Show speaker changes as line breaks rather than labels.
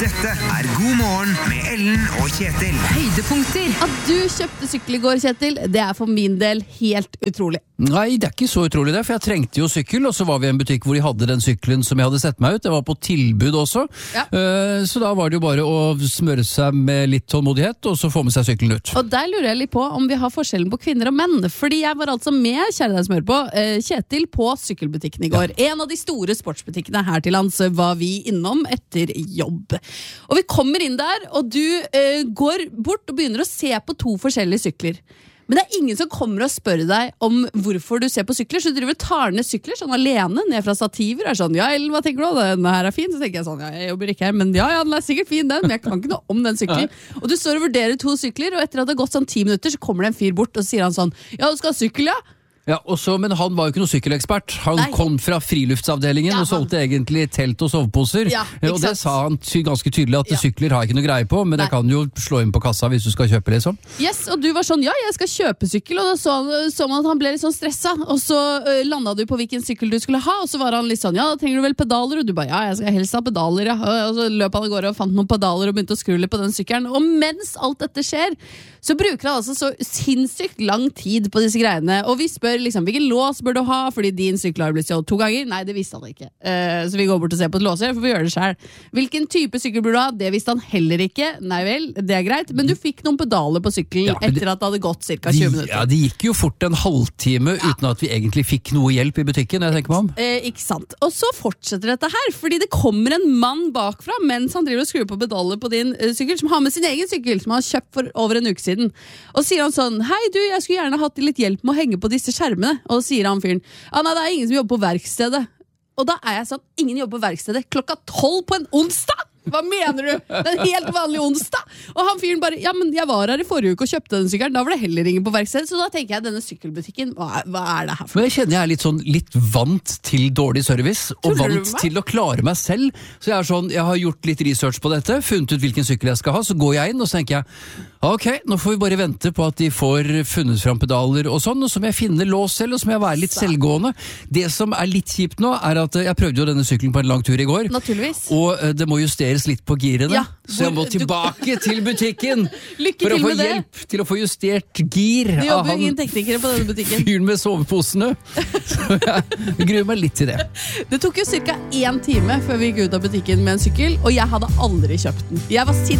Dette God morgen med Ellen og Kjetil.
Høydepunkter. At du kjøpte sykkel I går, Kjetil, det for min del helt utrolig.
Nei, det ikke så utrolig det, for jeg trengte jo sykkel, og så var vi I en butikk hvor de hadde den sykkelen som jeg hadde sett meg ut. Det var på tilbud også,
Ja.
Så da var det jo bare å smøre seg med litt tålmodighet, og så få med seg sykkelen ut.
Og der lurer jeg litt på om vi har forskjellen på kvinner og menn. Fordi jeg var altså med, kjære deg smør på, Kjetil på sykkelbutikken I går. En av de store sportsbutikkene her til lands var vi innom etter jobb. Og vi kommer inn der, og du går bort og begynner å se på to forskjellige sykler. Men det ingen som kommer og spør deg om hvorfor du ser på sykler, så du driver og tar ned sykler sånn alene, ned fra stativer, sånn, ja, eller hva tenker du, denne her fin, så tenker jeg sånn, ja, jeg jobber ikke her, men ja, den sikkert fin den, men jeg kan ikke noe om den syklen. Og du står og vurderer to sykler, og etter at det har gått sånn 10 minutter, så kommer det en fyr bort, og sier han sånn, ja, du skal ha sykkel, ja?
Ja, men han var jo ikke noen sykkelekspert. Han kom fra friluftsavdelingen og solgte egentlig telt og soveposer.
Ja,
og det sa han ganske tydelig at sykler har jeg ikke noe greie på, men jeg kan jo slå inn på kassa hvis du skal kjøpe liksom.
Yes, og du var sånn, ja, jeg skal kjøpe sykkel, og da så man at han ble litt sånn stresset, og så landet du på hvilken sykkel du skulle ha, og så var han litt sånn, ja, da trenger du vel pedaler, og du bare, ja, jeg skal helst ha pedaler, ja. Og så løp han I går og fant noen pedaler og begynte å skru litt på den sykkelen, og mens alt dette skjer, så bruker han altså så sinnssykt lang tid på disse greiene, og vi spør liksom, hvilken lås bør du ha, fordi din sykkel har blitt stjålet 2 ganger? Nei, det visste han ikke. Så vi går bort og ser på et låser, for vi gjør det selv. Hvilken type sykkel bør du ha? Det visste han heller ikke. Nei vel, det greit, men du fikk noen pedaler på sykkel etter at det hadde gått cirka 20 minutter.
Ja, det gikk jo fort en halvtime uten at vi egentlig fikk noe hjelp I butikken, jeg tenker meg om.
Ikke sant. Og så fortsetter dette her, fordi det kommer en mann bakfra mens han driver og skrur på pedaler på din sykkel, som har med sin egen sykkel, som han har kjøpt for over en uke siden. Og sier han sånn, hei du, jeg skulle gjerne hatt litt hjelp med å henge på disse skjermene. Og så sier han fyren, nei, det ingen som jobber på verkstedet. Og da jeg sånn, ingen jobber på verkstedet klokka 12 på en onsdag? Hva mener du? Det en helt vanlig onsdag. Og han fyren bare, ja, men jeg var her I forrige uke og kjøpte den sykkelen, da var det heller ingen på verkstedet. Så da tenker jeg, denne sykkelbutikken, hva det her for?
Men jeg kjenner jeg litt vant til dårlig service, og vant til å klare meg selv. Så jeg har gjort litt research på dette, funnet ut hvilken sykkel jeg skal ha, så går jeg inn, og så tenker jeg, ok, nå får vi bare vente på at de får funnet fram pedaler og sånn, og så må jeg finne lås selv, og så må jeg være litt selvgående. Det som litt kjipt nå, at jeg prøvde jo denne sykkelen på en lang tur I går.
Naturligvis.
Og det må justeres litt på girene, så jeg må tilbake til butikken for å få hjelp til å få justert gir
av han. Det jobber ingen teknikere på denne butikken.
Fyren med soveposene. Så jeg gruer meg litt til det.
Det tok jo cirka 1 time før vi gikk ut av butikken med en sykkel, og jeg hadde aldri kjøpt den. Jeg var sint